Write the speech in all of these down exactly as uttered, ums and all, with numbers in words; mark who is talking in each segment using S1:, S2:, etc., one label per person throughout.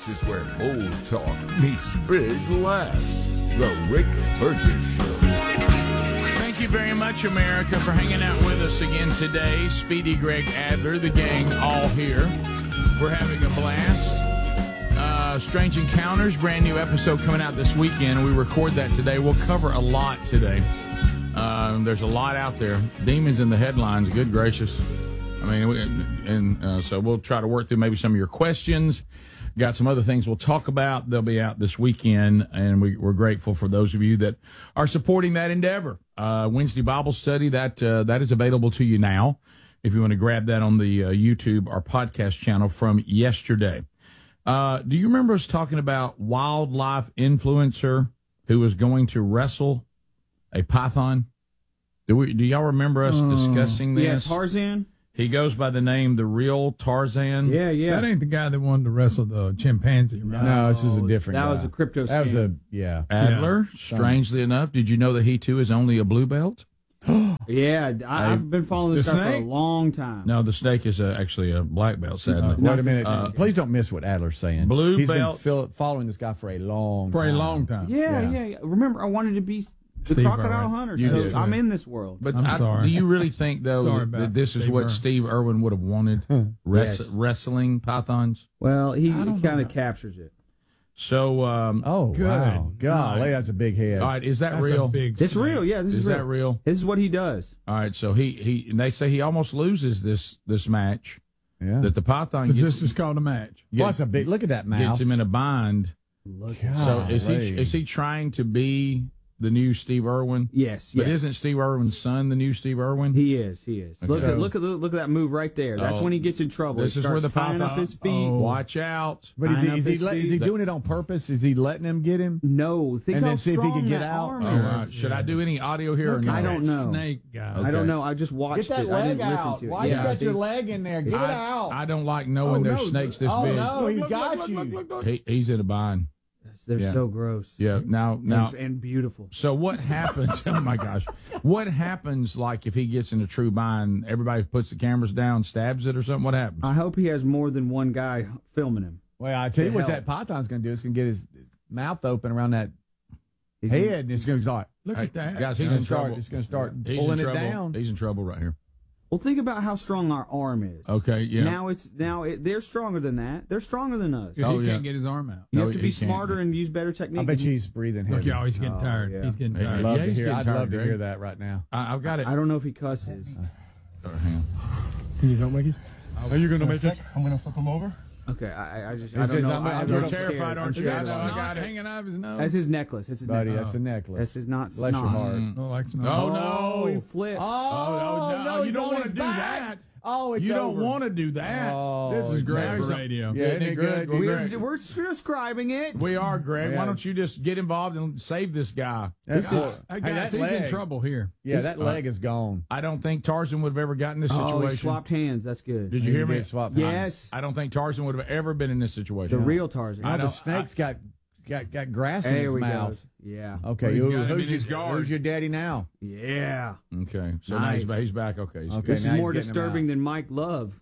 S1: This is where bold talk meets big laughs. The Rick Burgess Show.
S2: Thank you very much, America, for hanging out with us again today. Speedy, Greg Adler, the gang, all here. We're having a blast. Uh, Strange Encounters, brand new episode coming out this weekend. We record that today. We'll cover a lot today. Um, there's a lot out there. Demons in the headlines. Good gracious. I mean, we, and uh, so we'll try to work through maybe some of your questions. Got some other things we'll talk about. They'll be out this weekend, and we, we're grateful for those of you that are supporting that endeavor. Uh, Wednesday Bible study, that uh, that is available to you now if you want to grab that on the uh, YouTube or podcast channel from yesterday. Uh, do you remember us talking about wildlife influencer who was going to wrestle a python? Do we? Do y'all remember us uh, discussing this?
S3: Yeah, Tarzan.
S2: He goes by the name The Real Tarzan.
S3: Yeah, yeah.
S4: That ain't the guy that wanted to wrestle the chimpanzee, right?
S5: No, this is a different
S3: That
S5: guy.
S3: was a crypto scam.
S5: That was a, yeah.
S2: Adler,
S4: Yeah.
S2: strangely enough, did you know that he, too, is only a blue belt?
S3: Yeah, I, I've been following this
S4: The
S3: guy for a
S4: snake?
S3: long time.
S2: No, the snake is uh, actually a black belt, sadly.
S5: Uh, wait a minute.
S2: Uh,
S5: Please don't miss what Adler's saying.
S2: Blue
S5: He's
S2: belt.
S5: been fil- following this guy for a long
S4: For
S5: time.
S4: a long time.
S3: Yeah,
S5: Yeah.
S3: yeah, yeah. Remember, I wanted to be the
S4: Steve
S3: crocodile
S4: Irwin.
S3: hunter,
S2: You
S3: so
S2: did.
S3: I'm in this world.
S2: But
S4: I'm
S2: I-
S4: sorry.
S2: do you really think, though,
S4: Sorry
S2: that,
S4: about
S2: that this is
S4: Steve
S2: what
S4: Irwin.
S2: Steve Irwin would have wanted? Res-
S3: Yes.
S2: Wrestling pythons?
S3: Well, he,
S4: I don't
S3: he
S4: know
S3: kind of
S4: about-
S3: captures it.
S2: So, um,
S5: Oh,
S4: Good
S5: wow. Golly,
S2: night.
S5: that's a big head.
S2: all right, is that
S4: That's
S2: real?
S4: a big
S3: It's
S4: snake.
S3: real, yeah. This is,
S2: is
S3: real.
S2: that real?
S3: This is what he does.
S2: All right, so he, he and they say he almost loses this this match,
S5: Yeah.
S2: that the python
S4: Because
S2: gets,
S4: this is called a match.
S5: Well,
S2: gets,
S5: that's a big, look at that
S2: gets
S5: mouth.
S2: him in a bind.
S3: Look
S2: So is he
S5: Golly.
S2: is he trying to be the new Steve Irwin?
S3: Yes,
S2: But
S3: yes.
S2: isn't Steve Irwin's son the new Steve Irwin?
S3: He is, he is. Look
S5: So-
S3: at look at the, look at that move right there. That's
S2: Oh,
S3: when he gets in trouble.
S2: this
S3: he
S2: is where
S3: starts
S2: the
S3: tying
S2: python-
S3: up his feet.
S4: Oh.
S2: Watch out.
S5: But is
S3: Tying
S5: he,
S3: up
S5: is he,
S3: his
S5: let, is he
S3: feet.
S5: doing it on purpose? Is he letting him get him?
S3: No, think
S5: And
S3: how
S5: then see if he
S3: strong
S5: can get
S3: that
S5: out?
S3: arm
S2: Oh,
S3: is.
S2: right. Should I do any audio here or
S4: Look
S2: not?
S4: at
S3: I don't
S4: that
S3: know.
S4: snake guy.
S2: Okay.
S3: I don't know. I just watched
S5: Get that
S3: it. I
S5: leg
S3: didn't
S5: out.
S3: listen to it.
S5: Why
S3: yeah,
S5: you got
S3: see?
S5: your leg in there? Get it
S2: I,
S5: out.
S2: I don't like knowing
S4: Oh,
S2: there's
S4: no.
S2: snakes this
S5: oh,
S2: big.
S5: no, he's
S4: Look,
S5: got
S4: look,
S5: you.
S4: look, look, look.
S2: He, he's in a bind.
S3: They're
S2: Yeah.
S3: so gross.
S2: Yeah. Now, now.
S3: and, and beautiful.
S2: So what happens? Oh my gosh! What happens? Like if he gets in a true bind, everybody puts the cameras down, stabs it, or something. What happens?
S3: I hope he has more than one guy filming him.
S5: Well, I tell you
S3: To
S5: what
S3: help.
S5: that python's going to do. It's going to get his mouth open around that
S3: He's
S5: head, and it's going to start.
S4: Look
S2: Hey,
S4: at that.
S2: guys, he's
S5: It's
S2: in
S5: gonna start,
S2: trouble.
S5: it's going to start
S2: He's
S5: pulling
S2: in
S5: it
S2: trouble.
S5: down.
S2: He's in trouble right here.
S3: Well, think about how strong our arm is.
S2: Okay. Yeah.
S3: Now it's now it, they're stronger than that. They're stronger than us.
S4: He
S2: Oh,
S4: can't
S2: yeah.
S4: get his arm out.
S3: You
S2: No,
S3: have to
S2: he
S3: be
S2: can't.
S3: smarter and use better technique.
S5: I bet you he's breathing
S4: Look,
S5: heavy.
S4: y'all, he's getting
S3: Oh,
S4: tired.
S3: yeah.
S4: He's getting
S2: Hey,
S5: I'd
S4: tired.
S5: love
S2: Yeah,
S5: to
S2: he's
S5: hear.
S2: getting
S5: I'd
S2: tired,
S5: love to
S2: Greg.
S5: hear that right now.
S2: I, I've got it.
S3: I don't know if he cusses.
S2: Go ahead.
S4: Can you don't make it?
S5: Are you going to make it?
S6: I'm gonna flip him over.
S3: Okay, I, I- I just
S5: Is
S3: I don't
S5: his-
S3: know.
S5: I'm-
S3: I,
S5: I'm
S3: I'm
S2: You're
S3: scared.
S2: terrified,
S3: I'm
S2: aren't you?
S3: scared
S2: I
S3: of
S2: know,
S3: that.
S2: I got it.
S4: hanging out of his nose.
S3: That's his necklace. That's his
S5: Buddy,
S3: necklace.
S5: that's a necklace.
S3: That's his not
S5: Bless your
S3: snot.
S5: heart.
S4: Oh, like some-
S2: Oh,
S3: Oh,
S2: no.
S3: he flips.
S5: Oh,
S2: oh,
S5: no,
S2: you
S5: he's
S2: don't
S5: on
S2: want to
S5: his
S2: do
S5: back.
S2: that.
S5: Oh, it's
S2: You don't
S5: over.
S2: want to do that.
S5: Oh,
S4: This is great
S2: Now he's on-
S4: radio.
S5: Yeah, isn't it good?
S2: Well,
S3: we
S2: Greg,
S3: are, we're describing it.
S2: we are, Greg.
S5: Yeah.
S2: Why don't you just get involved and save this guy?
S5: That's
S3: This
S5: cool.
S3: is-
S4: Hey,
S5: Hey,
S4: guys,
S5: that
S4: he's in
S5: leg-
S4: trouble here.
S5: Yeah, that
S2: Uh,
S5: leg is gone.
S2: I don't think Tarzan would have ever gotten this
S3: Oh,
S2: situation.
S3: he swapped hands. That's good.
S2: Did you
S5: He
S2: hear me?
S5: did swap
S3: Yes.
S5: hands.
S2: I don't think Tarzan would have ever been in this situation.
S3: The real Tarzan.
S2: I
S5: Now the
S2: don't-
S5: snake's got got got grass in
S3: There
S5: his
S3: we
S5: mouth.
S3: go. Yeah.
S5: Okay,
S4: Well, he's
S5: who-
S4: got him
S5: who's,
S4: in his
S5: your,
S4: guard.
S5: who's your daddy now?
S3: Yeah.
S2: Okay, so now he's,
S3: Nice.
S2: he's back. Okay, he's
S5: Okay.
S3: This is
S5: now he's
S3: more
S5: getting him
S3: disturbing
S5: out.
S3: than Mike Love.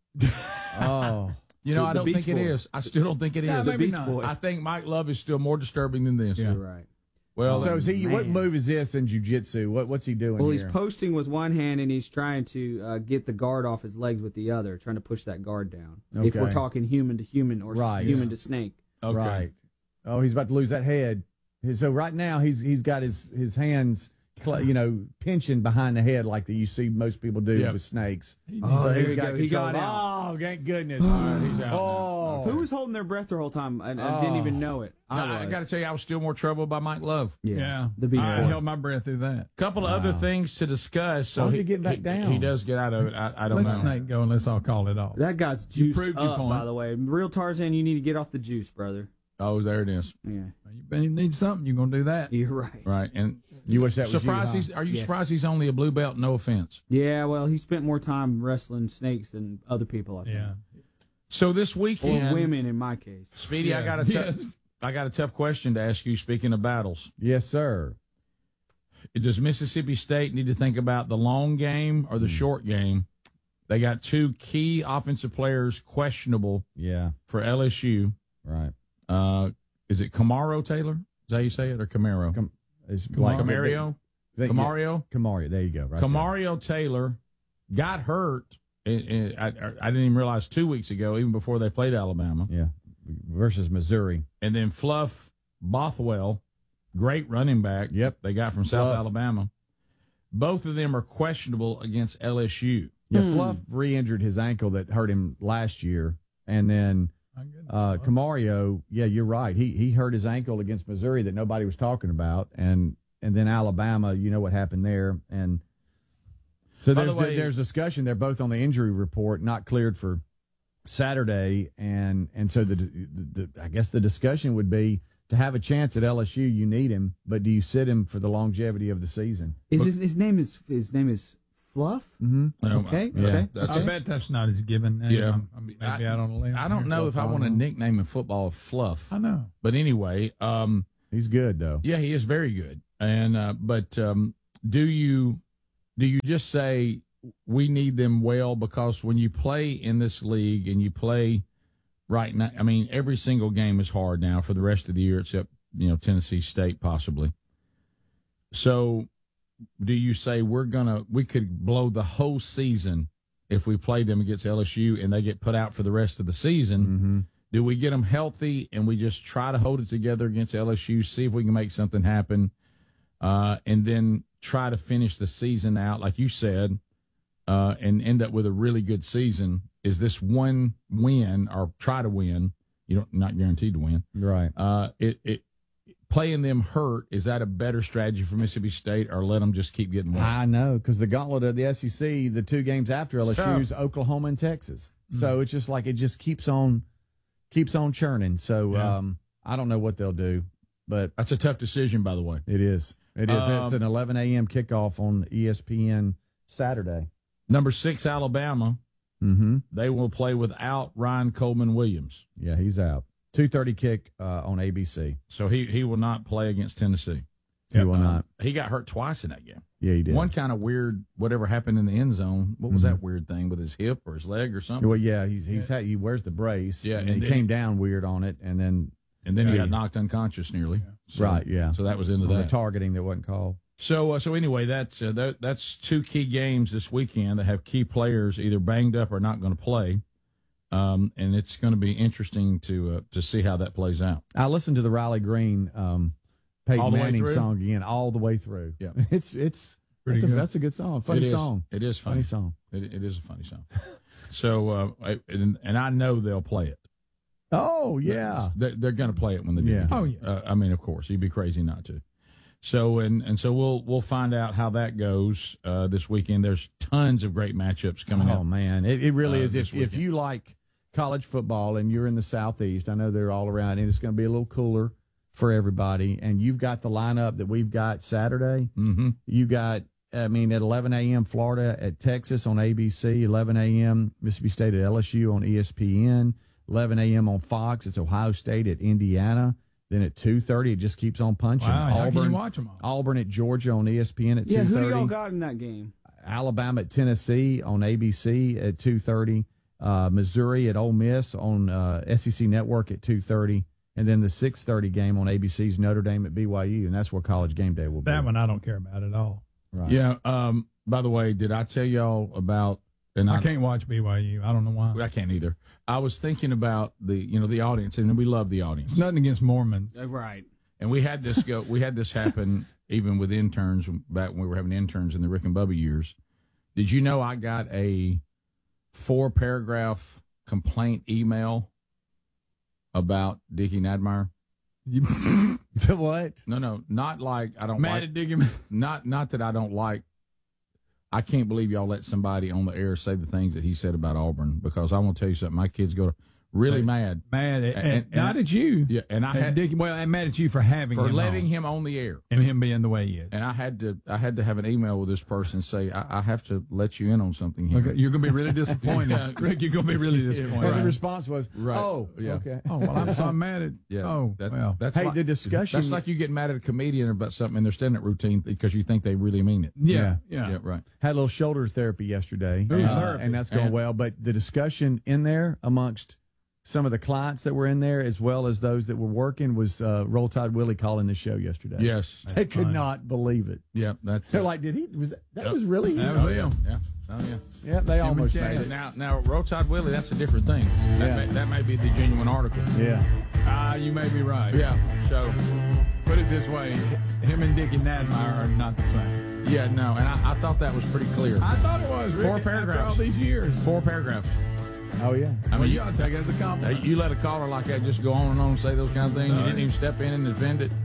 S5: Oh,
S2: You know,
S3: The-
S2: I
S3: the
S2: don't
S3: Beach
S2: think it
S3: Boys.
S2: is. I still don't think it is.
S4: Yeah,
S3: The
S4: maybe
S3: Beach
S4: not.
S3: Boy.
S2: I think Mike Love is still more disturbing than this.
S4: Yeah.
S3: You're right.
S2: Well,
S5: so is he? What
S3: man.
S5: move is this in jiu-jitsu? What what's he doing
S3: Well,
S5: here?
S3: he's posting with one hand and he's trying to uh, get the guard off his legs with the other, trying to push that guard down. If we're
S5: Okay.
S3: talking human to human or s-
S5: Right.
S3: human to snake.
S2: okay.
S5: Right. Oh, he's about to lose that head. So right now he's he's got his his hands, cl- you know, pinching behind the head like that you see most people do
S2: Yep.
S5: with snakes.
S3: Oh,
S5: So
S3: there
S5: he's
S3: you
S5: got
S3: go. He
S5: control.
S3: got out.
S5: Oh, thank goodness.
S2: He's out
S5: Oh,
S3: Who was holding their breath the whole time and, and didn't
S5: Oh.
S3: even know it? I,
S2: Now, I
S3: was.
S2: got to tell you, I was still more troubled by Mike Love.
S3: Yeah.
S4: Yeah.
S3: The Beach
S4: I
S3: Boy.
S4: held my breath through that.
S2: Couple of other things to discuss. So
S5: Why is he getting back
S2: he,
S5: down?
S2: He does get out of it. I, I don't
S4: Let
S2: know.
S4: Snake go and let's all call it off.
S3: That guy's juiced
S4: proved your
S3: up,
S4: point.
S3: by the way. Real Tarzan, you need to get off the juice, brother.
S2: Oh, there it is.
S3: Yeah.
S4: You need something, you're going to do that.
S3: You're right.
S2: Right, and
S5: You wish that was
S2: surprised
S5: you,
S2: he's. Are you
S3: Yes.
S2: surprised he's only a blue belt? No offense.
S3: Yeah, well, he spent more time wrestling snakes than other people, I think.
S4: Yeah.
S2: So this
S3: Or
S2: weekend,
S3: women, in my case.
S2: Speedy, I
S4: Yeah.
S2: got a tough.
S4: Yes.
S2: I got a tough question to ask you. Speaking of battles,
S5: Yes, sir.
S2: does Mississippi State need to think about the long game or the short game? They got two key offensive players questionable
S5: Yeah.
S2: for L S U.
S5: Right.
S2: Uh, is it Camaro Taylor? Is that how you say it, or Camaro?
S5: Com- it's
S2: Like
S5: like
S2: Camario?
S5: they- they-
S2: Camario?
S5: yeah, Camario. There you go. Right there.
S2: Camario Taylor got hurt. And, and I, I didn't even realize two weeks ago, even before they played Alabama.
S5: Yeah. Versus Missouri.
S2: And then Fluff Bothwell, great running back.
S5: Yep.
S2: They got from South
S5: Fluff.
S2: Alabama. Both of them are questionable against L S U.
S5: Yeah,
S3: Hmm.
S5: Fluff re-injured his ankle that hurt him last year, and then
S4: My goodness.
S5: uh, Camario. Yeah, you're right. He he hurt his ankle against Missouri that nobody was talking about, and and then Alabama. You know what happened there, and so
S2: By
S5: there's
S2: the way-
S5: there's discussion. They're both on the injury report, not cleared for Saturday, and and so the, the, the I guess the discussion would be to have a chance at L S U. You need him, but do you sit him for the longevity of the season?
S3: Is his, his name is his name is Fluff?
S5: Mm-hmm.
S3: Okay.
S2: Yeah,
S3: Okay.
S2: that's
S4: I
S2: it.
S4: bet that's not his given name.
S2: Yeah.
S4: I'm, I'm maybe
S2: I-
S4: out on a limb.
S2: I don't know if I want to nickname in football Fluff.
S4: I know.
S2: But anyway, um,
S5: He's good though.
S2: yeah, he is very good. And uh, but um, do you do you just say we need them well, because when you play in this league and you play right now, I mean, every single game is hard now for the rest of the year, except you know Tennessee State possibly. So, do you say we're gonna we could blow the whole season if we play them against L S U and they get put out for the rest of the season?
S5: Mm-hmm.
S2: Do we get them healthy and we just try to hold it together against L S U, see if we can make something happen, uh, and then try to finish the season out, like you said, uh, and end up with a really good season? Is this one win, or try to win? You don't not guaranteed to win.
S5: Right.
S2: Uh, it it playing them hurt, is that a better strategy for Mississippi State, or let them just keep getting wet?
S5: I know, because the gauntlet of the S E C, the two games after L S U is Oklahoma and Texas.
S2: Mm.
S5: So it's just like it just keeps on keeps on churning. So
S2: Yeah.
S5: um, I don't know what they'll do, but
S2: That's a tough decision, by the way.
S5: it is. It is.
S2: Um,
S5: it's an eleven a.m. kickoff on E S P N Saturday.
S2: Number six, Alabama.
S5: Mm-hmm.
S2: They will play without Ryan Coleman Williams.
S5: Yeah, he's out. two thirty kick uh, on A B C.
S2: So he, he will not play against Tennessee.
S5: He will
S2: Um,
S5: not.
S2: He got hurt twice in that game.
S5: Yeah, he did.
S2: One kind of weird, whatever happened in the end zone. What was that weird thing with his hip or his leg or something?
S5: Well, yeah, he's he's had, he wears the brace.
S2: Yeah,
S5: and,
S2: and
S5: he
S2: then-
S5: came down weird on it, and then
S2: And then he
S5: Yeah.
S2: got knocked unconscious nearly. So-
S5: right, yeah.
S2: So that was into
S5: on the
S2: that.
S5: targeting that wasn't called.
S2: So uh, so anyway, that's uh, that, that's two key games this weekend that have key players either banged up or not going to play, um, and it's going to be interesting to uh, to see how that plays out.
S5: I listened to the Riley Green um, Peyton
S2: All the way
S5: Manning
S2: through?
S5: song again, all the way through.
S2: Yeah.
S5: it's it's
S4: Pretty
S5: that's a,
S4: good.
S5: that's a good song, funny
S2: It is.
S5: song,
S2: It is funny.
S5: funny song.
S2: It, it is a funny song. So uh, I- and, and I know they'll play it.
S5: Oh yeah,
S2: They're, they're going to play it when they do.
S5: Yeah.
S2: it.
S4: Oh, yeah.
S2: Uh, I mean, of course, you'd be crazy not to. So and and so we'll we'll find out how that goes uh, this weekend. There's tons of great matchups coming
S5: oh
S2: up.
S5: man, it, it really
S2: uh,
S5: is.
S2: this
S5: If if
S2: weekend.
S5: you like college football and you're in the Southeast, I know they're all around, and it's going to be a little cooler for everybody. And you've got the lineup that we've got Saturday.
S2: Mm-hmm.
S5: You got, I mean, at eleven a.m. Florida at Texas on A B C, eleven a.m. Mississippi State at L S U on E S P N, eleven a.m. on Fox. It's Ohio State at Indiana. Then at two thirty, it just keeps on punching.
S4: Wow, how can
S5: Auburn,
S4: you watch them all?
S5: Auburn at Georgia on E S P N at
S3: Yeah,
S5: two
S3: who do
S5: thirty.
S3: y'all got in that game?
S5: Alabama at Tennessee on A B C at two thirty. Uh, Missouri at Ole Miss on uh, S E C Network at two thirty. And then the six thirty game on A B C's Notre Dame at B Y U, and that's where College Game Day will be.
S4: That one I don't care about at all.
S5: Right.
S2: Yeah. Um. By the way, did I tell y'all about? And
S4: I can't watch B Y U. I don't know why.
S2: I can't either. I was thinking about the you know the audience, and we love the audience.
S4: It's nothing against Mormons.
S3: Uh, Right.
S2: And we had this go. We had this happen even with interns back when we were having interns in the Rick and Bubba years. Did you know I got a four paragraph complaint email about Dickie Nadmeyer?
S4: You
S5: What?
S2: No, no, not like I don't
S4: mad
S2: like.
S4: at Digging?
S2: Not not that I don't like. I can't believe y'all let somebody on the air say the things that he said about Auburn, because I want to tell you something. My kids go really mad.
S4: Mad at,
S2: And-
S4: and,
S2: and I-
S4: not at you.
S2: Yeah, and I
S4: At
S2: had
S4: Dick, well, I'm mad at you for having
S2: for
S4: him
S2: letting
S4: on
S2: him on the air.
S4: and him being the way he is.
S2: And I had to, I had to have an email with this person say, I, I have to let you in on something here.
S4: Okay, you're gonna be really disappointed, Rick. You're gonna be really disappointed.
S5: And the response was,
S2: Right.
S5: oh,
S2: Yeah.
S5: okay.
S4: Oh well, I'm so I'm mad at.
S2: Yeah.
S4: Oh
S2: that,
S4: well.
S2: that's
S5: Hey,
S2: like,
S5: the discussion.
S2: that's like you getting mad at a comedian about something in their stand-up routine because you think they really mean it.
S4: Yeah, yeah.
S2: Yeah, right.
S5: had a little shoulder therapy yesterday,
S4: Ooh,
S5: uh,
S4: therapy.
S5: and that's going
S2: And-
S5: well. But the discussion in there amongst some of the clients that were in there, as well as those that were working, was uh, Roll Tide Willie calling the show yesterday.
S2: Yes.
S5: They could not believe it.
S2: Yep, that's
S5: They're
S2: it.
S5: like, did he? Was that, that
S2: Yep.
S5: was really him?
S2: That was him. Yeah. Oh, yeah.
S5: Yeah, they
S2: Him
S5: almost
S2: and
S5: made
S2: Chad.
S5: it.
S2: Now, now, Roll Tide Willie, that's a different thing. That,
S5: Yeah.
S2: may, that may be the genuine article.
S5: Yeah.
S4: Ah, you may be right.
S2: Yeah. So,
S4: Put it this way, him and Dickie Nadmeyer are not the same.
S2: yeah, no, and I, I thought that was pretty clear.
S4: I thought it was. Rick,
S2: Four
S4: after
S2: paragraphs.
S4: all these years.
S2: Four paragraphs.
S5: Oh, yeah.
S2: I
S4: Well,
S2: mean,
S4: you ought to take it as a
S2: Uh,
S4: compliment.
S2: you let a caller like that just go on and on and say those kind of things. You
S4: No.
S2: didn't even step in and defend it.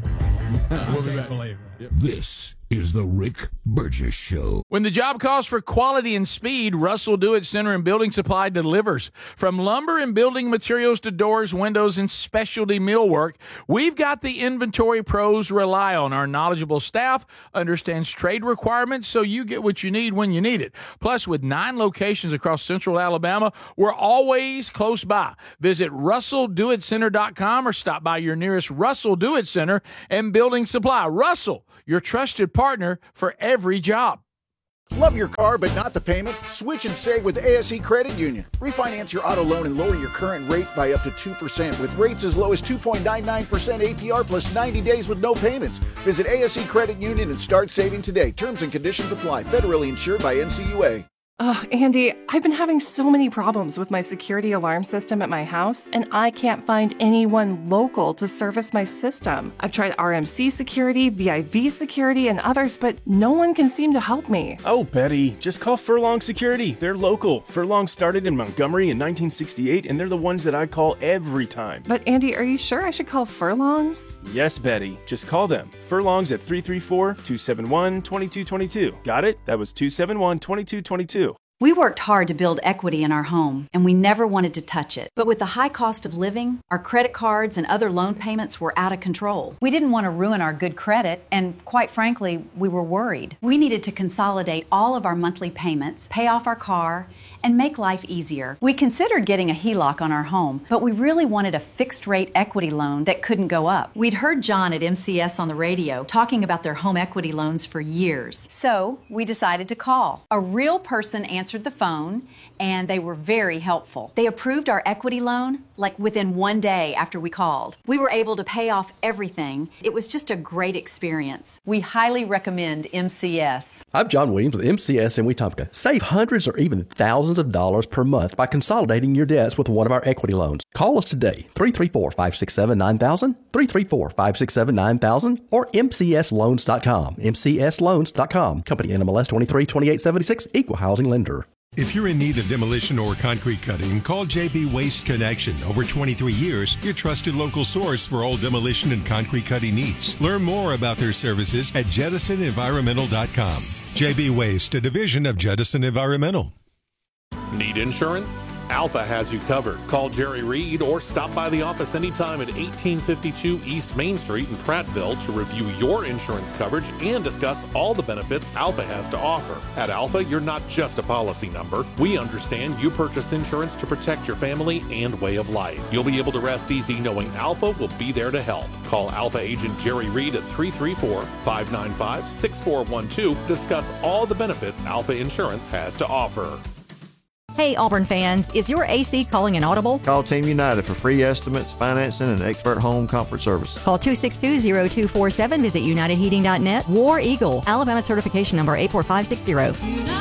S4: I
S2: We'll be
S4: can't
S2: back.
S4: believe it.
S1: This is the Rick Burgess Show.
S2: When the job calls for quality and speed, Russell Do-It Center and Building Supply delivers. From lumber and building materials to doors, windows, and specialty millwork, we've got the inventory pros rely on. Our knowledgeable staff understands trade requirements, so you get what you need when you need it. Plus, with nine locations across central Alabama, we're always close by. Visit russell do it center dot com or stop by your nearest Russell Do-It Center and Building Supply. Russell, your trusted partner for every job.
S6: Love your car but not the payment? Switch and save with A S E Credit Union. Refinance your auto loan and lower your current rate by up to two percent with rates as low as two point nine nine percent A P R plus ninety days with no payments. Visit A S E Credit Union and start saving today. Terms and conditions apply. Federally insured by N C U A.
S7: Oh, Andy, I've been having so many problems with my security alarm system at my house, and I can't find anyone local to service my system. I've tried R M C Security, V I V Security, and others, but no one can seem to help me.
S8: Oh, Betty, just call Furlong Security. They're local. Furlong started in Montgomery in nineteen sixty-eight, and they're the ones that I call every time.
S7: But Andy, are you sure I should call Furlongs?
S8: Yes, Betty. Just call them. Furlongs at three three four, two seven one, two two two two. Got it? That was two seven one, two two two two.
S9: We worked hard to build equity in our home, and we never wanted to touch it. But with the high cost of living, our credit cards and other loan payments were out of control. We didn't want to ruin our good credit, and quite frankly, we were worried. We needed to consolidate all of our monthly payments, pay off our car, and make life easier. We considered getting a H E L O C on our home, but we really wanted a fixed-rate equity loan that couldn't go up. We'd heard John at M C S on the radio talking about their home equity loans for years. So we decided to call. A real person answered the phone, and they were very helpful. They approved our equity loan like within one day after we called. We were able to pay off everything. It was just a great experience. We highly recommend M C S.
S10: I'm John Williams with M C S in Wetumpka. Save hundreds or even thousands of dollars per month by consolidating your debts with one of our equity loans. Call us today, three three four, five six seven, nine thousand, three three four, five six seven, nine thousand, or m c s loans dot com, m c s loans dot com. Company N M L S twenty-three twenty-eight seventy-six, Equal Housing Lender.
S11: If you're in need of demolition or concrete cutting, call J B Waste Connection. Over twenty-three years, your trusted local source for all demolition and concrete cutting needs. Learn more about their services at jettison environmental dot com. J B Waste, a division of Jettison Environmental.
S12: Need insurance? Alpha has you covered. Call Jerry Reed or stop by the office anytime at eighteen fifty-two East Main Street in Prattville to review your insurance coverage and discuss all the benefits Alpha has to offer. At Alpha, you're not just a policy number. We understand you purchase insurance to protect your family and way of life. You'll be able to rest easy knowing Alpha will be there to help. Call Alpha agent Jerry Reed at three three four, five nine five, six four one two to discuss all the benefits Alpha Insurance has to offer.
S13: Hey Auburn fans, is your A C calling an audible?
S14: Call Team United for free estimates, financing, and expert home comfort service.
S13: Call two six two, zero two four seven. Visit united heating dot net. War Eagle, Alabama certification number eight four five six zero.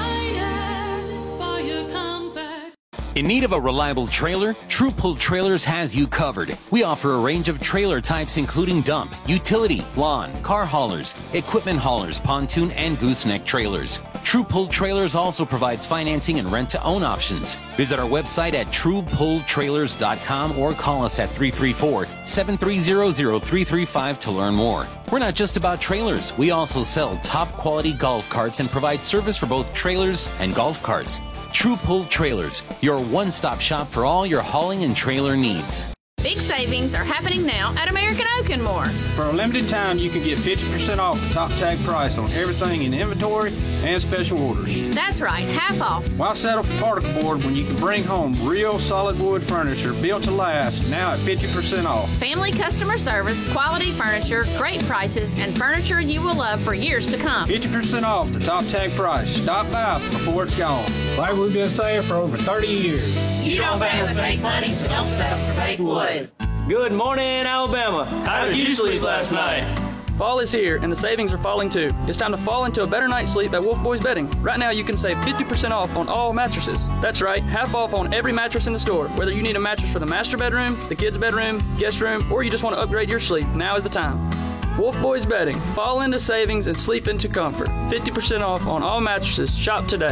S15: In need of a reliable trailer? True Pull Trailers has you covered. We offer a range of trailer types including dump, utility, lawn, car haulers, equipment haulers, pontoon, and gooseneck trailers. True Pull Trailers also provides financing and rent-to-own options. Visit our website at true pull trailers dot com or call us at three three four, seven three zero, zero three three five to learn more. We're not just about trailers. We also sell top-quality golf carts and provide service for both trailers and golf carts. True Pull Trailers, your one-stop shop for all your hauling and trailer needs.
S16: Big savings are happening now at American Oak and More.
S17: For a limited time, you can get fifty percent off the top tag price on everything in inventory and special orders.
S16: That's right, half off.
S17: Why settle for particle board when you can bring home real solid wood furniture built to last, now at fifty percent off?
S16: Family customer service, quality furniture, great prices, and furniture you will love for years to come.
S17: fifty percent off the top tag price. Stop by before it's gone. Like we've been saying for over thirty years.
S16: You don't bang with fake money, so don't settle for fake wood.
S18: Good morning, Alabama. How did you sleep last night? Fall is here, and the savings are falling too. It's time to fall into a better night's sleep at Wolf Boys Bedding. Right now, you can save fifty percent off on all mattresses. That's right, half off on every mattress in the store. Whether you need a mattress for the master bedroom, the kids' bedroom, guest room, or you just want to upgrade your sleep, now is the time. Wolf Boys Bedding. Fall into savings and sleep into comfort. fifty percent off on all mattresses. Shop today.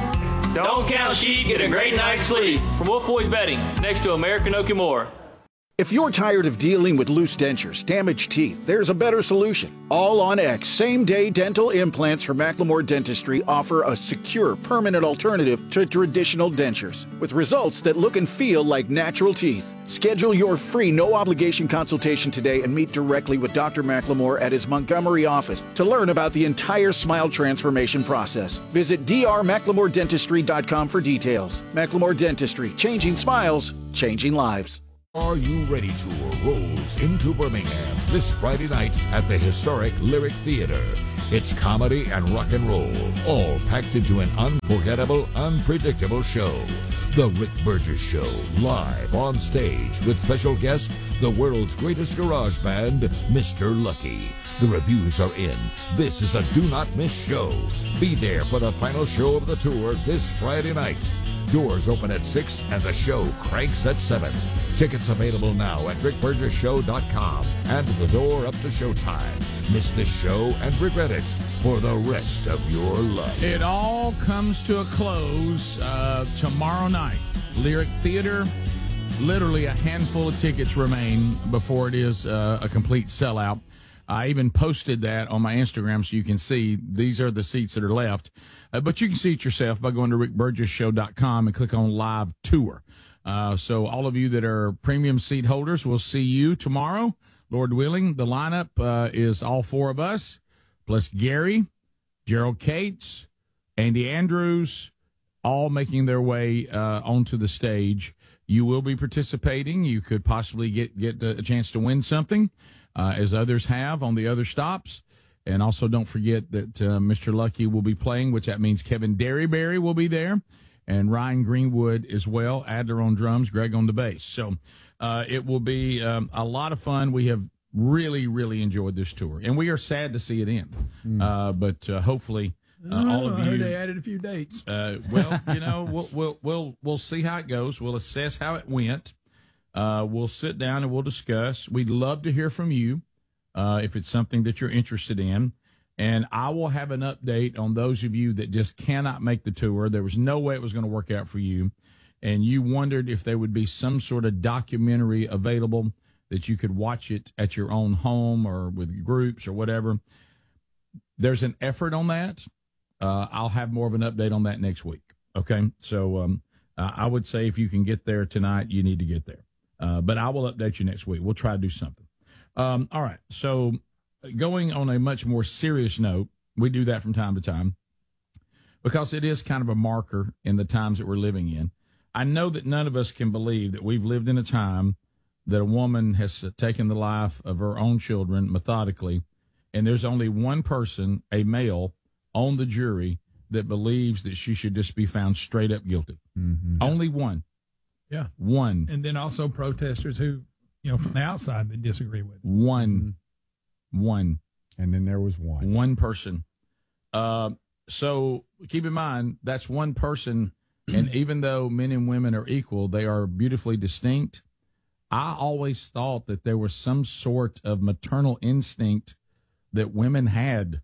S18: Don't count sheep, get a great night's sleep. From Wolf Boys Bedding, next to American Okamore.
S6: If you're tired of dealing with loose dentures, damaged teeth, there's a better solution. All on X same-day dental implants from Macklemore Dentistry offer a secure, permanent alternative to traditional dentures with results that look and feel like natural teeth. Schedule your free no-obligation consultation today and meet directly with Doctor Macklemore at his Montgomery office to learn about the entire smile transformation process. Visit d r macklemore dentistry dot com for details. Macklemore Dentistry, changing smiles, changing lives.
S1: Are You Ready Tour rolls into Birmingham this Friday night at the historic Lyric Theater. It's comedy and rock and roll, all packed into an unforgettable, unpredictable show. The Rick Burgess Show, live on stage with special guest, the world's greatest garage band, Mister Lucky. The reviews are in. This is a do-not-miss show. Be there for the final show of the tour this Friday night. Doors open at six and the show cranks at seven. Tickets available now at rick burgess show dot com and the door up to showtime. Miss this show and regret it for the rest of your life.
S2: It all comes to a close uh, tomorrow night. Lyric Theater, literally a handful of tickets remain before it is uh, a complete sellout. I even posted that on my Instagram so you can see these are the seats that are left. Uh, but you can see it yourself by going to rick burgess show dot com and click on Live Tour. Uh, so all of you that are premium seat holders, we'll see you tomorrow. Lord willing, the lineup uh, is all four of us, plus Gary, Gerald Cates, Andy Andrews, all making their way uh, onto the stage. You will be participating. You could possibly get, get a chance to win something, uh, as others have on the other stops. And also don't forget that uh, Mister Lucky will be playing, which that means Kevin Derryberry will be there, and Ryan Greenwood as well, Adler on drums, Greg on the bass. So uh, it will be um, a lot of fun. We have really, really enjoyed this tour, and we are sad to see it end. Mm. Uh, but uh, hopefully uh,
S4: oh,
S2: all of
S4: I
S2: you.
S4: heard they added a few dates.
S2: Uh, well, you know, we'll, we'll we'll we'll see how it goes. We'll assess how it went. Uh, we'll sit down and we'll discuss. We'd love to hear from you uh, if it's something that you're interested in. And I will have an update on those of you that just cannot make the tour. There was no way it was going to work out for you. And you wondered if there would be some sort of documentary available that you could watch it at your own home or with groups or whatever. There's an effort on that. Uh, I'll have more of an update on that next week. Okay. So um, uh, I would say if you can get there tonight, you need to get there. Uh, but I will update you next week. We'll try to do something. Um, all right. So, going on a much more serious note, we do that from time to time because it is kind of a marker in the times that we're living in. I know that none of us can believe that we've lived in a time that a woman has taken the life of her own children methodically, and there's only one person, a male, on the jury that believes that she should just be found straight up guilty. Mm-hmm. Only one.
S4: Yeah.
S2: One.
S4: And then also protesters who, you know, from the outside that disagree with it.
S2: One. One.
S5: And then there was one.
S2: One person. Uh, so keep in mind, that's one person. And even though men and women are equal, they are beautifully distinct. I always thought that there was some sort of maternal instinct that women had.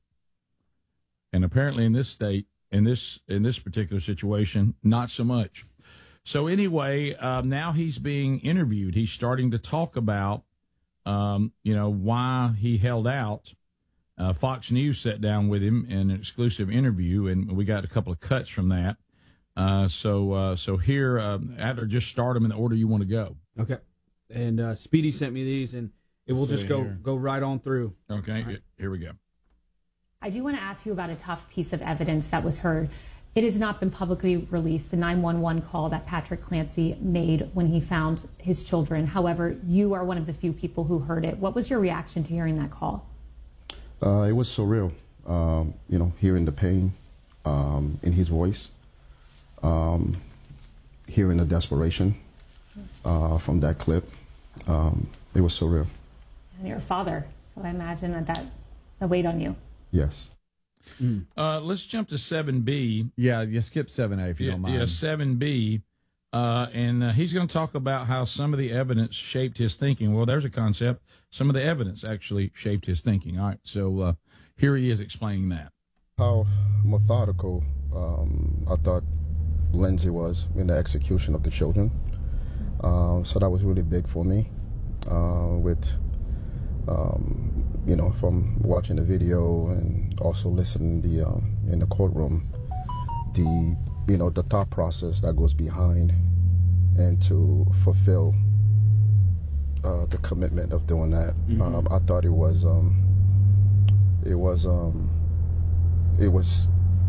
S2: And apparently in this state, in this in this particular situation, not so much. So anyway, uh, now he's being interviewed. He's starting to talk about Um, you know, why he held out. Uh, Fox News sat down with him in an exclusive interview, and we got a couple of cuts from that. Uh, so uh, so here, uh, Adler, just start them in the order you want to go.
S3: Okay. And uh, Speedy sent me these, and it will just go, go right on through.
S2: Okay, right. Here we go.
S19: I do want to ask you about a tough piece of evidence that was heard. It has not been publicly released, the nine one one call that Patrick Clancy made when he found his children. However, you are one of the few people who heard it. What was your reaction to hearing that call?
S20: Uh, it was surreal, um, you know, hearing the pain um, in his voice. um, hearing the desperation uh, from that clip, um, it was surreal.
S19: And you're a father, so I imagine that that, that weighed on you.
S20: Yes.
S2: Mm. Uh, let's jump to seven B.
S5: Yeah, you skip seven A if you
S2: yeah,
S5: don't mind.
S2: Yeah, seven B. Uh, and uh, he's going to talk about how some of the evidence shaped his thinking. Well, there's a concept. Some of the evidence actually shaped his thinking. All right, so uh, here he is explaining that.
S20: How methodical um, I thought Lindsay was in the execution of the children. Uh, so that was really big for me. Uh, with, um, you know, from watching the video and also listening the um, in the courtroom, the you know the thought process that goes behind and to fulfill uh, the commitment of doing that. Mm-hmm. Um, I thought it was um, it was um, it was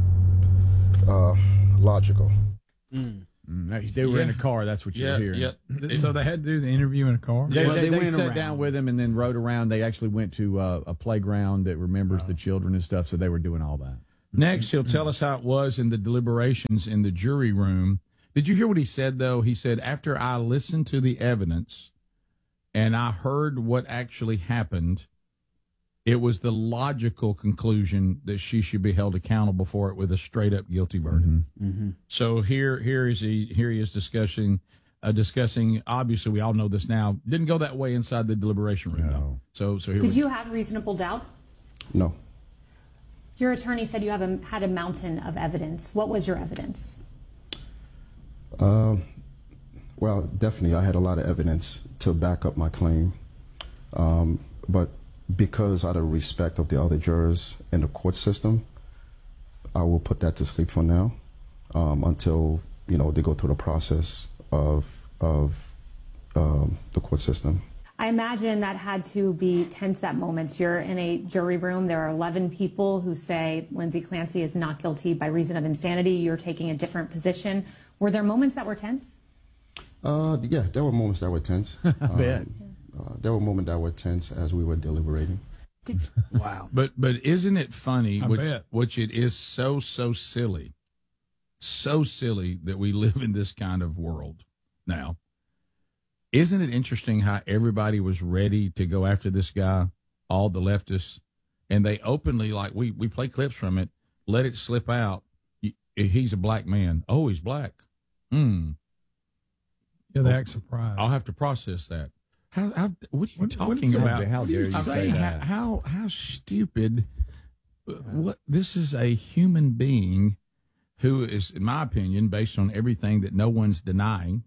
S20: uh, logical.
S5: Mm. Mm, they were
S2: Yeah.
S5: in a car. That's what you're
S2: Yeah,
S5: hearing.
S2: yeah.
S4: So they had to do the interview in a car?
S5: They,
S3: Well,
S5: they,
S3: they
S5: they
S3: went
S5: sat
S3: around.
S5: down with him and then rode around. They actually went to uh, a playground that remembers the children and stuff, so they were doing all that.
S2: Next, he'll tell us how it was in the deliberations in the jury room. Did you hear what he said, though? He said, after I listened to the evidence and I heard what actually happened, it was the logical conclusion that she should be held accountable for it with a straight-up guilty verdict.
S5: Mm-hmm.
S3: Mm-hmm.
S2: So here, here is he. Here he is discussing, uh, discussing. Obviously, we all know this now. Didn't go that way inside the deliberation room.
S5: No.
S2: Though. So, so here
S19: Did
S2: we
S19: you have reasonable doubt?
S20: No.
S19: Your attorney said you have a, had a mountain of evidence. What was your evidence?
S20: Uh, well, definitely, I had a lot of evidence to back up my claim, um, but because out of respect of the other jurors in the court system, I will put that to sleep for now, um, until you know they go through the process of of um, the court system.
S19: I imagine that had to be tense at moments. You're in a jury room. There are eleven people who say Lindsay Clancy is not guilty by reason of insanity. You're taking a different position. Were there moments that were tense?
S20: Uh, yeah, there were moments that were tense.
S5: I bet.
S20: Um, uh, there were moments that were tense as we were deliberating.
S3: Wow.
S2: But but isn't it funny,
S4: I
S2: which,
S4: bet.
S2: which it is so, so silly, so silly that we live in this kind of world now. Isn't it interesting how everybody was ready to go after this guy, all the leftists, and they openly, like, we, we play clips from it, let it slip out. He's a black man. Oh, he's black. Hmm.
S4: Yeah, they act surprised.
S2: I'll have to process that. How, how what are you
S4: What- what
S2: talking
S4: is that?
S2: about?
S5: How dare you
S2: I'm
S5: say
S2: saying,
S5: that?
S2: How, how, how stupid. uh, What this is a human being who is, in my opinion, based on everything that no one's denying,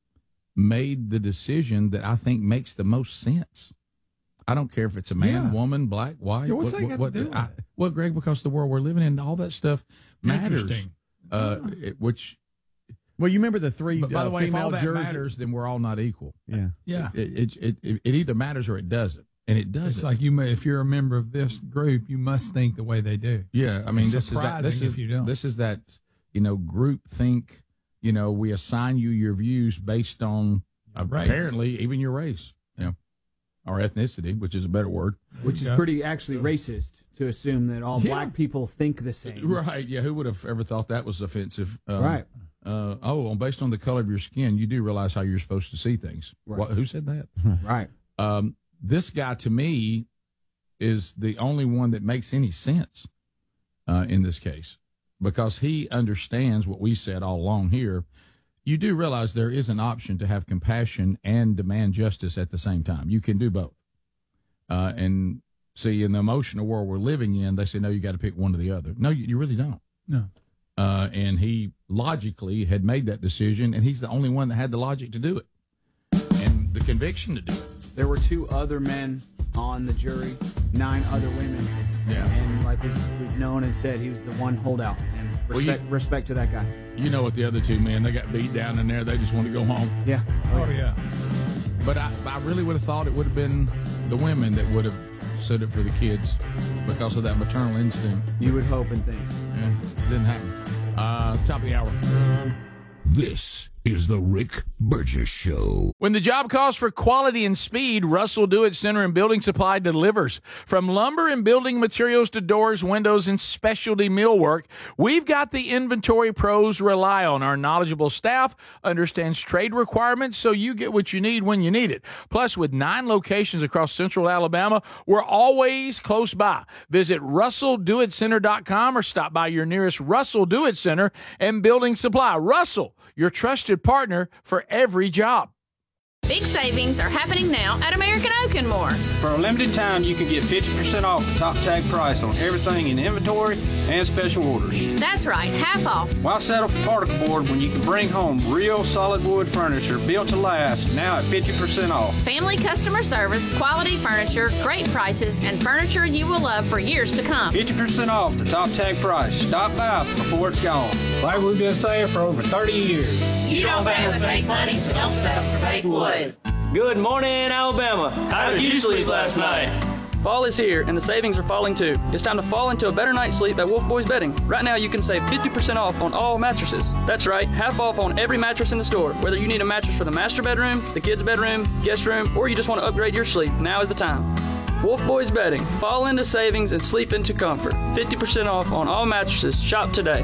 S2: made the decision that I think makes the most sense. I don't care if it's a man,
S4: Yeah.
S2: woman, black, white.
S4: Yeah, what's
S2: what,
S4: that
S2: what,
S4: got to
S2: what-
S4: do with
S2: I-
S4: it?
S2: well, Greg, because the world we're living in, all that stuff matters.
S4: Interesting.
S2: Uh, it- which,
S5: Well, you remember the three
S2: but by
S5: uh,
S2: the way, if all
S5: female
S2: that
S5: jurors?
S2: matters, then we're all not equal.
S5: Yeah.
S4: Yeah.
S2: It, it, it, it either matters or it doesn't, and it doesn't.
S4: It's like you may, if you're a member of this group, you must think the way they do.
S2: Yeah, I mean,
S4: It's
S2: this is that.
S4: surprising
S2: This is
S4: if you don't.
S2: this is that. You know, group think. You know, we assign you your views based on
S4: Race.
S2: apparently even your race, yeah, or ethnicity, which is a better word.
S3: Which is
S4: Yeah.
S3: pretty actually racist to assume that all
S2: Yeah.
S3: black people think the same.
S2: Right? Yeah. Who would have ever thought that was offensive? Um,
S3: Right.
S2: Uh, oh, based on the color of your skin, you do realize how you're supposed to see things.
S3: Right.
S2: What, who said that?
S3: Right.
S2: Um, this guy, to me, is the only one that makes any sense uh, in this case, because he understands what we said all along here. You do realize there is an option to have compassion and demand justice at the same time. You can do both. Uh, and see, in the emotional world we're living in, they say, no, you got to pick one or the other. No, you, you really don't.
S4: No.
S2: Uh, and he logically had made that decision, and he's the only one that had the logic to do it and the conviction to do it.
S3: There were two other men on the jury, nine other women.
S2: Yeah.
S3: And like we've, we've known and said, he was the one holdout. And respect,
S2: Well, you-
S3: respect to that guy.
S2: You know what the other two men, they got beat down in there. They just want to go home.
S3: Yeah.
S4: Oh, yeah.
S2: But I, I really would have thought it would have been the women that would have stood up for the kids because of that maternal instinct.
S3: You would hope and think.
S2: Yeah, didn't happen. Uh, top of the hour.
S1: This is the Rick Burgess Show.
S2: When the job calls for quality and speed, Russell Do-It Center and Building Supply delivers. From lumber and building materials to doors, windows, and specialty millwork, we've got the inventory pros rely on. Our knowledgeable staff understands trade requirements so you get what you need when you need it. Plus, with nine locations across central Alabama, we're always close by. Visit russell do it center dot com or stop by your nearest Russell Do-It Center and Building Supply. Russell, your trusted partner for every job.
S16: Big savings are happening now at American Oak and More.
S17: For a limited time, you can get fifty percent off the top tag price on everything in inventory and special orders.
S16: That's right, half off.
S17: Why settle for particle board when you can bring home real solid wood furniture built to last, now at fifty percent off?
S16: Family customer service, quality furniture, great prices, and furniture you will love for years to come.
S17: fifty percent off the top tag price. Stop by before it's gone. Like we've been saying for over thirty years.
S16: You don't pay with fake money, so don't settle for fake wood.
S18: Good morning, Alabama. How did you sleep last night? Fall is here, and the savings are falling too. It's time to fall into a better night's sleep at Wolf Boys Bedding. Right now, you can save fifty percent off on all mattresses. That's right, half off on every mattress in the store. Whether you need a mattress for the master bedroom, the kids' bedroom, guest room, or you just want to upgrade your sleep, now is the time. Wolf Boys Bedding. Fall into savings and sleep into comfort. fifty percent off on all mattresses. Shop today.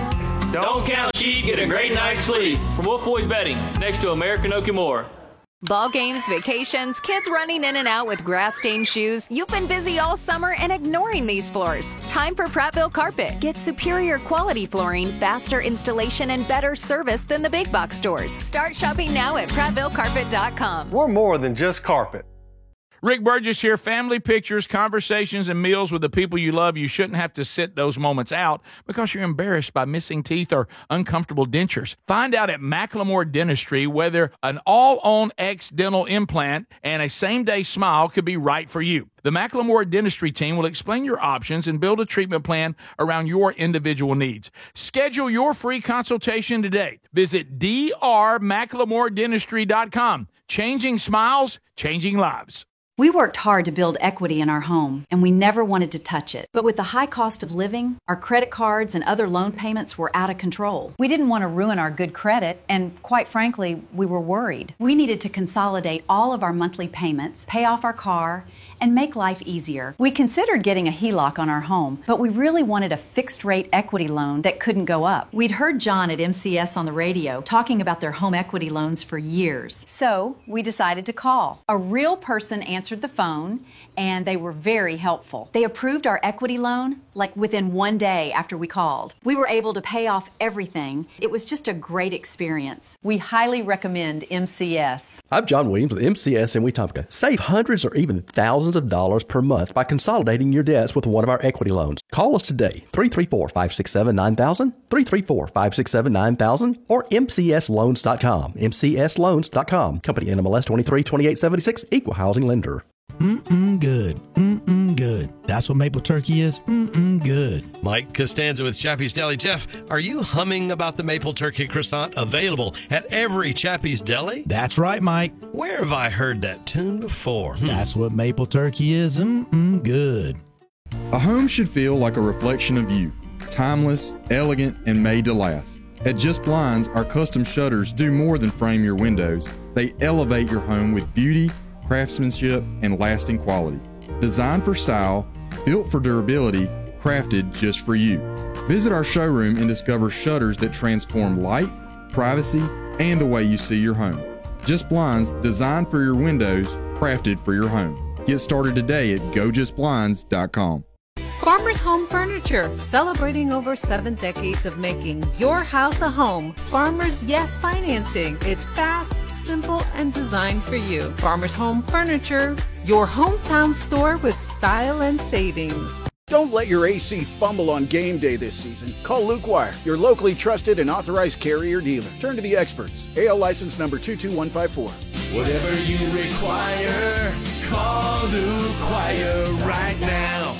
S18: Don't count sheep, get a great night's sleep. From Wolf Boys Bedding, next to American Oak and More.
S21: Ball games, vacations, kids running in and out with grass-stained shoes. You've been busy all summer and ignoring these floors. Time for Prattville Carpet. Get superior quality flooring, faster installation, and better service than the big box stores. Start shopping now at prattville carpet dot com.
S22: We're more than just carpet.
S2: Rick Burgess here. Family pictures, conversations, and meals with the people you love. You shouldn't have to sit those moments out because you're embarrassed by missing teeth or uncomfortable dentures. Find out at Macklemore Dentistry whether an all-on X dental implant and a same-day smile could be right for you. The Macklemore Dentistry team will explain your options and build a treatment plan around your individual needs. Schedule your free consultation today. Visit d r macklemore dentistry dot com. Changing smiles, changing lives.
S9: We worked hard to build equity in our home, and we never wanted to touch it. But with the high cost of living, our credit cards and other loan payments were out of control. We didn't want to ruin our good credit, and quite frankly, we were worried. We needed to consolidate all of our monthly payments, pay off our car, and make life easier. We considered getting a H E L O C on our home, but we really wanted a fixed-rate equity loan that couldn't go up. We'd heard John at M C S on the radio talking about their home equity loans for years. So we decided to call. A real person answered the phone, and they were very helpful. They approved our equity loan like within one day after we called. We were able to pay off everything. It was just a great experience. We highly recommend M C S.
S10: I'm John Williams with M C S in Wetumpka. Save hundreds or even thousands of dollars per month by consolidating your debts with one of our equity loans. Call us today, three three four, five six seven, nine thousand, three three four, five six seven, nine thousand, or m c s loans dot com, m c s loans dot com. Company N M L S twenty-three twenty-eight seventy-six, Equal Housing Lender.
S23: Mm-mm good. Mm-mm good. That's what maple turkey is. Mm-mm good.
S24: Mike Costanza with Chappie's Deli. Jeff, are you humming about the maple turkey croissant available at every Chappie's Deli?
S23: That's right, Mike.
S24: Where have I heard that tune before? Hmm.
S23: That's what maple turkey is. Mm-mm good.
S25: A home should feel like a reflection of you. Timeless, elegant, and made to last. At Just Blinds, our custom shutters do more than frame your windows. They elevate your home with beauty, craftsmanship, and lasting quality. Designed for style, built for durability, crafted just for you. Visit our showroom and discover shutters that transform light, privacy, and the way you see your home. Just Blinds, designed for your windows, crafted for your home. Get started today at go just blinds dot com.
S26: Farmers Home Furniture, celebrating over seven decades of making your house a home. Farmers Yes Financing. It's fast, simple, and designed for you. Farmers Home Furniture, your hometown store with style and savings.
S6: Don't let your A C fumble on game day this season. Call Luke Wire, your locally trusted and authorized carrier dealer. Turn to the experts. A L license number two two one five four.
S27: Whatever you require, call Luke Wire right now.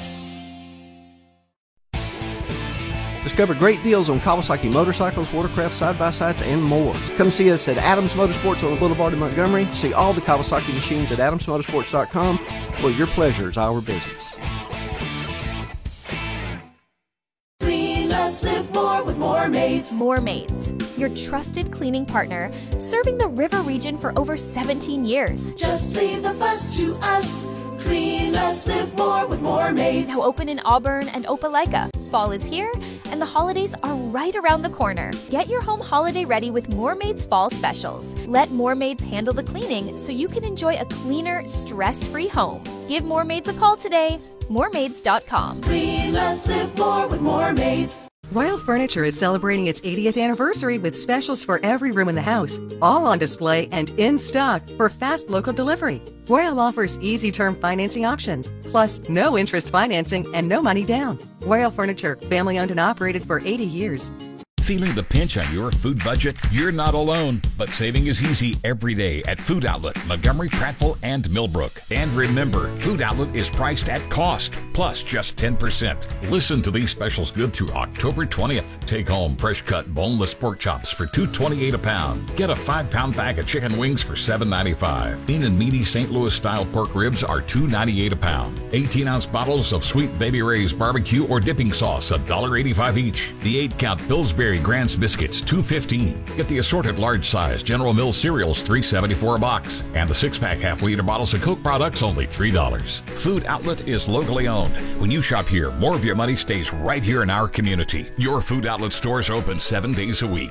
S28: Discover great deals on Kawasaki motorcycles, watercraft, side-by-sides, and more. Come see us at Adams Motorsports on the Boulevard in Montgomery. See all the Kawasaki machines at adams motorsports dot com, where your pleasure is our business.
S29: Green, let's live more with more
S7: More Maids. More Maids, your trusted cleaning partner, serving the river region for over seventeen years.
S27: Just leave the fuss to us. Clean less, live more with More Maids.
S7: Now open in Auburn and Opelika. Fall is here, and the holidays are right around the corner. Get your home holiday ready with More Maids Fall Specials. Let More Maids handle the cleaning so you can enjoy a cleaner, stress-free home. Give More Maids a call today. more maids dot com.
S27: Clean less, live more with More Maids.
S8: Royal Furniture is celebrating its eightieth anniversary with specials for every room in the house, all on display and in stock for fast local delivery. Royal offers easy term financing options, plus no interest financing and no money down. Royal Furniture, family owned and operated for eighty years.
S11: Feeling the pinch on your food budget? You're not alone, but saving is easy every day at Food Outlet, Montgomery, Prattville, and Millbrook. And remember, Food Outlet is priced at cost, plus just ten percent. Listen to these specials good through October twentieth. Take home fresh cut boneless pork chops for two dollars and twenty-eight cents a pound. Get a five pound bag of chicken wings for seven dollars and ninety-five cents. Lean and meaty Saint Louis style pork ribs are two dollars and ninety-eight cents a pound. eighteen ounce bottles of Sweet Baby Ray's barbecue or dipping sauce, one dollar and eighty-five cents each. The eight count Pillsbury Grants biscuits, two dollars and fifteen cents. Get the assorted large size General Mills cereals, three dollars and seventy-four cents a box. And the six pack half liter bottles of Coke products, only three dollars. Food Outlet is locally owned. When you shop here, more of your money stays right here in our community. Your Food Outlet stores are open seven days a week.